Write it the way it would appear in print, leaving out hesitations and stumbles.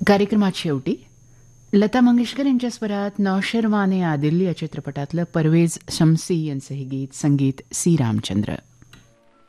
कार्यक्रमात शेवटी लता मंगेशकर यांच्या स्वरात नौशेरवाने आदिल या चित्रपटातलं परवेज शमसी यांचं हे गीत, संगीत सी रामचंद्र.